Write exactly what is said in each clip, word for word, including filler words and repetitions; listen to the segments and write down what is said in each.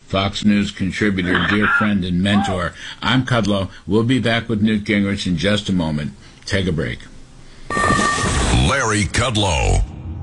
Fox News contributor, dear friend, and mentor. I'm Kudlow. We'll be back with Newt Gingrich in just a moment. Take a break. Larry Kudlow.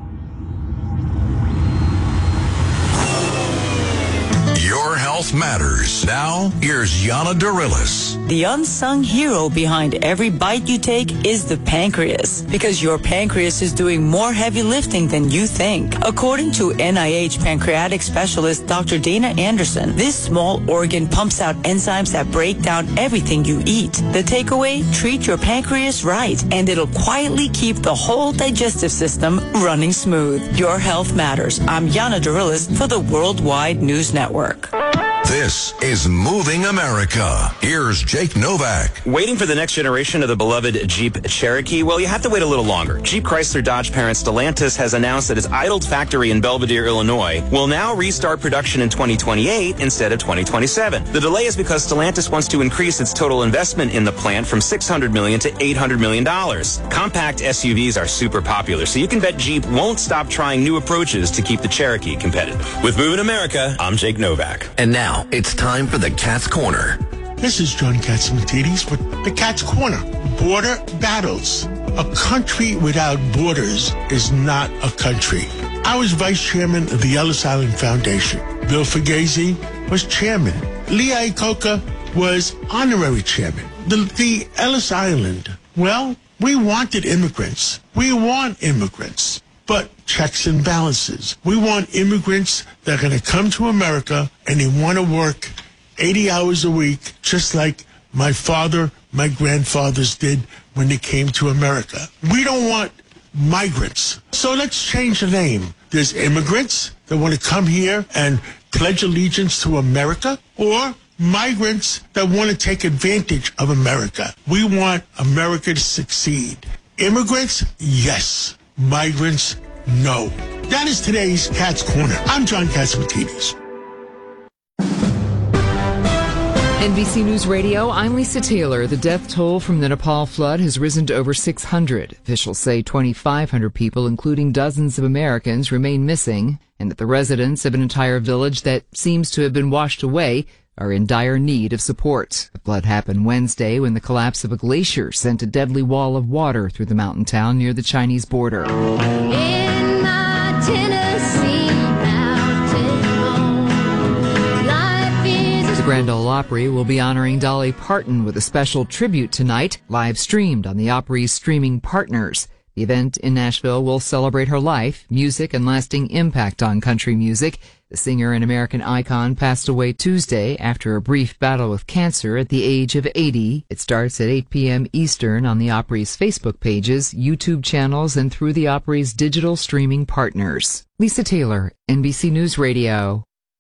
Your health matters. Now, here's Yana Darilis. The unsung hero behind every bite you take is the pancreas, because your pancreas is doing more heavy lifting than you think. According to N I H pancreatic specialist Doctor Dana Anderson, this small organ pumps out enzymes that break down everything you eat. The takeaway? Treat your pancreas right, and it'll quietly keep the whole digestive system running smooth. Your health matters. I'm Yana Darilis for the Worldwide News Network. This is Moving America. Here's Jake Novak. Waiting for the next generation of the beloved Jeep Cherokee? Well, you have to wait a little longer. Jeep Chrysler Dodge parent Stellantis has announced that its idled factory in Belvidere, Illinois, will now restart production in twenty twenty-eight instead of twenty twenty-seven. The delay is because Stellantis wants to increase its total investment in the plant from six hundred million dollars to eight hundred million dollars. Compact S U Vs are super popular, so you can bet Jeep won't stop trying new approaches to keep the Cherokee competitive. With Moving America, I'm Jake Novak. And now, it's time for the Cat's Corner. This is John Catsimatidis with the Cat's Corner. Border battles. A country without borders is not a country. I was vice chairman of the Ellis Island Foundation. Bill Fugazi was chairman. Lee Iacocca was honorary chairman. The, the Ellis Island, well, we wanted immigrants. We want immigrants. But checks and balances. We want immigrants that are going to come to America and they want to work eighty hours a week, just like my father, my grandfathers did when they came to America. We don't want migrants. So let's change the name. There's immigrants that want to come here and pledge allegiance to America, or migrants that want to take advantage of America. We want America to succeed. Immigrants, yes. Migrants, no. That is today's Cat's Corner. I'm John Catsimatidis. N B C News Radio, I'm Lisa Taylor. The death toll from the Nepal flood has risen to over six hundred. Officials say twenty-five hundred people, including dozens of Americans, remain missing, and that the residents of an entire village that seems to have been washed away are in dire need of support. The flood happened Wednesday when the collapse of a glacier sent a deadly wall of water through the mountain town near the Chinese border. In my Tennessee mountain home, life is... The Grand Ole Opry will be honoring Dolly Parton with a special tribute tonight, live streamed on the Opry's streaming partners. The event in Nashville will celebrate her life, music, and lasting impact on country music. The singer and American icon passed away Tuesday after a brief battle with cancer at the age of eighty. It starts at eight p.m. Eastern on the Opry's Facebook pages, YouTube channels, and through the Opry's digital streaming partners. Lisa Taylor, N B C News Radio.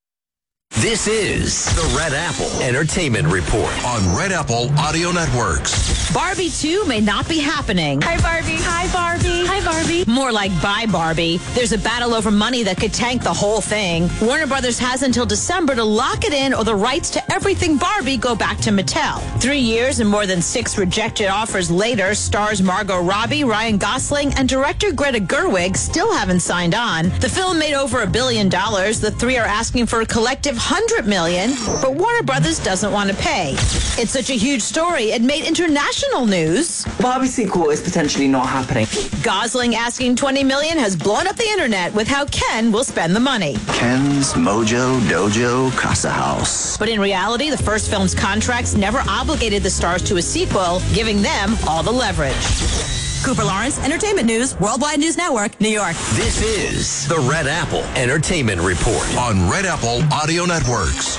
This is the Red Apple Entertainment Report on Red Apple Audio Networks. Barbie two may not be happening. Hi, Barbie. Hi, Barbie. Hi, Barbie. More like bye, Barbie. There's a battle over money that could tank the whole thing. Warner Brothers has until December to lock it in, or the rights to everything Barbie go back to Mattel. Three years and more than six rejected offers later, stars Margot Robbie, Ryan Gosling, and director Greta Gerwig still haven't signed on. The film made over a billion dollars. The three are asking for a collective hundred million, but Warner Brothers doesn't want to pay. It's such a huge story, it made international news. Barbie sequel is potentially not happening. Gosling asking twenty million has blown up the internet with how Ken will spend the money. Ken's Mojo Dojo Casa House. But in reality, the first film's contracts never obligated the stars to a sequel, giving them all the leverage. Cooper Lawrence, Entertainment News, Worldwide News Network, New York. This is the Red Apple Entertainment Report on Red Apple Audio Networks.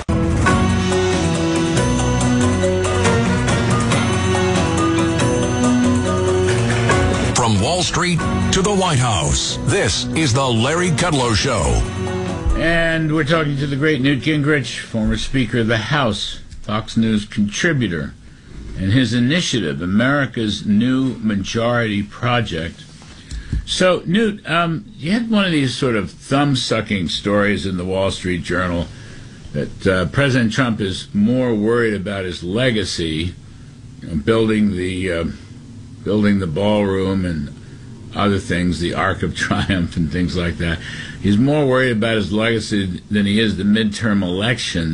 From Wall Street to the White House, this is the Larry Kudlow Show. And we're talking to the great Newt Gingrich, former Speaker of the House, Fox News contributor, and his initiative, America's New Majority Project. So, Newt, um, you had one of these sort of thumb-sucking stories in the Wall Street Journal that uh, President Trump is more worried about his legacy, you know, building the uh, building the ballroom and other things, the Arc of Triumph and things like that. He's more worried about his legacy than he is the midterm election.